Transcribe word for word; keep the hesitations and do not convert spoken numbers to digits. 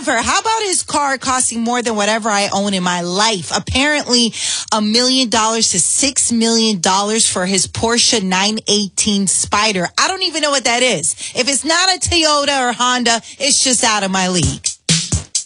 However, how about his car costing more than whatever I own in my life? Apparently, a million dollars to six million dollars for his Porsche nine eighteen Spider. I don't even know what that is. If it's not a Toyota or Honda, it's just out of my league.